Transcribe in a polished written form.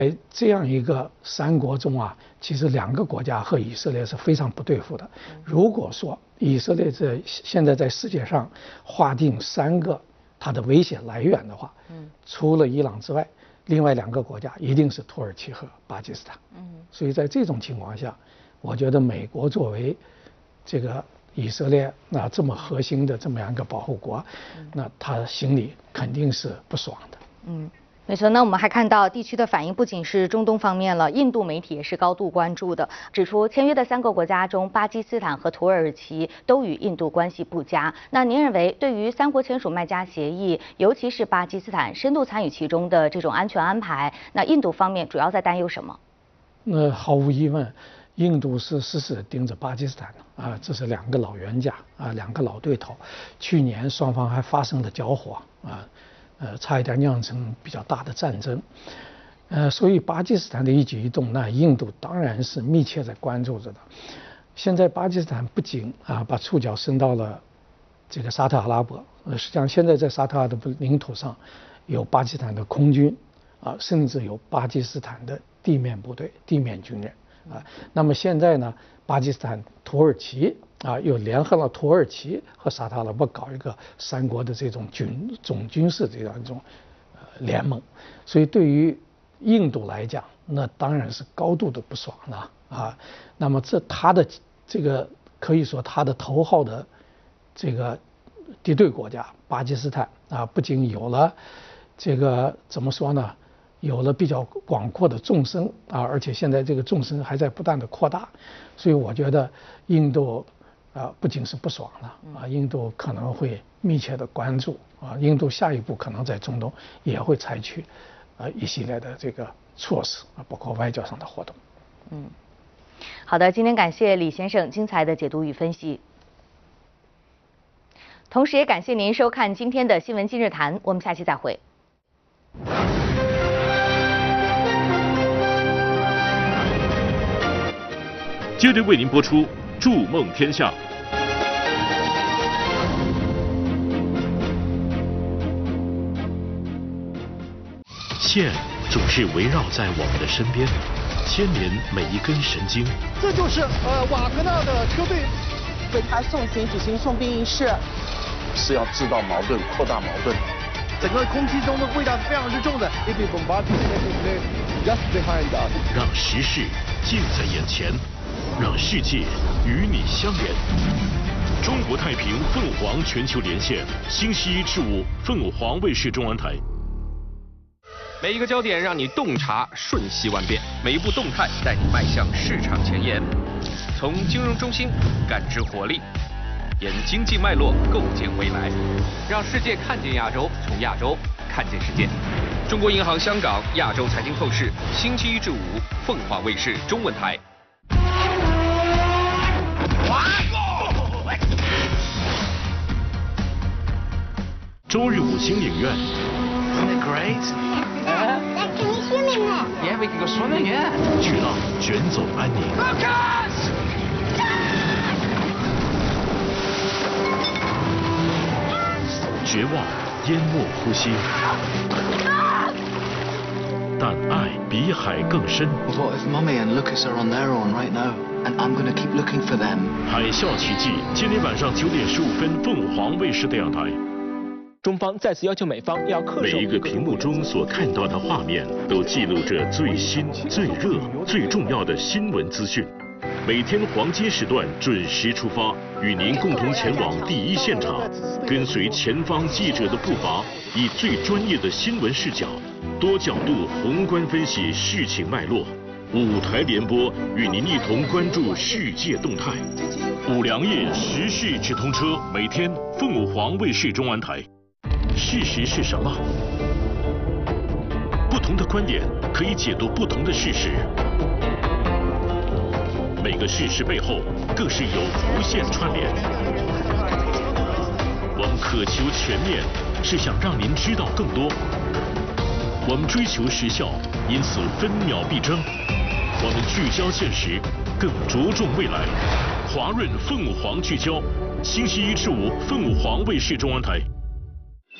这样一个三国中啊，其实两个国家和以色列是非常不对付的。如果说以色列现在在世界上划定3个它的危险来源的话，除了伊朗之外，另外2个国家一定是土耳其和巴基斯坦。所以在这种情况下，我觉得美国作为这个以色列这么核心的这么样一个保护国，那他心里肯定是不爽的。 没错，那我们还看到地区的反应不仅是中东方面了，印度媒体也是高度关注的，指出签约的3个国家中，巴基斯坦和土耳其都与印度关系不佳。那您认为，对于3国签署麦加协议，尤其是巴基斯坦深度参与其中的这种安全安排，那印度方面主要在担忧什么？ 毫无疑问，印度是死死盯着巴基斯坦的啊，这是2个老冤家啊，2个老对头。去年双方还发生了交火啊。差一点酿成比较大的战争，所以巴基斯坦的一举一动，那印度当然是密切在关注着的。现在巴基斯坦不仅把触角伸到了这个沙特阿拉伯，实际上现在在沙特阿拉伯领土上有巴基斯坦的空军甚至有巴基斯坦的地面部队、地面军人那么现在呢，巴基斯坦、土耳其又联合了土耳其和沙特阿拉伯搞一个3国的这种总军事这样一种联盟，所以对于印度来讲，那当然是高度的不爽了那么他的这个可以说他的头号的这个敌对国家巴基斯坦不仅有了这个怎么说呢？有了比较广阔的纵深而且现在这个纵深还在不断的扩大，所以我觉得印度不仅是不爽了印度可能会密切的关注印度下一步可能在中东也会采取一系列的这个措施包括外交上的活动。 好的，今天感谢李先生精彩的解读与分析，同时也感谢您收看今天的新闻今日谈，我们下期再会。 接着为您播出《筑梦天下》。线总是围绕在我们的身边，牵连每一根神经。 这就是瓦格纳的车队为他送行举行送殡仪式， 是要制造矛盾、扩大矛盾。 整个空气中的味道是非常之重的。 让时事近在眼前，让世界与你相连。中国太平凤凰全球连线，星期1至5，凤凰卫视中文台。 每一个焦点让你洞察瞬息万变，每一步动态带你迈向市场前沿。从金融中心感知活力，沿经济脉络构建未来，让世界看见亚洲，从亚洲看见世界。中国银行香港亚洲财经透视，星期1至5，凤凰卫视中文台。 周日5星影院。 Isn't it great? Can you swim in there? Yeah, we can go swimming. Yeah. 巨浪卷走安宁。绝望淹没呼吸，但爱比海更深。 What if Mummy and Lucas are on their own right now, and I'm going to keep looking for them? 海啸奇迹，今天晚上9点15分，凤凰卫视电视台。 中方再次要求美方要恪守。 每一个屏幕中所看到的画面，都记录着最新、最热、最重要的新闻资讯。每天黄金时段准时出发，与您共同前往第一现场，跟随前方记者的步伐，以最专业的新闻视角，多角度宏观分析事情脉络。5台联播，与您一同关注世界动态。5粮液时事直通车，每天凤凰卫视中文台。事实是什么？不同的观点可以解读不同的事实。每个事实背后更是有无限串联。我们渴求全面，是想让您知道更多。我们追求时效，因此分秒必争。我们聚焦现实，更着重未来。华润凤凰聚焦，星期1至5，凤凰卫视中文台。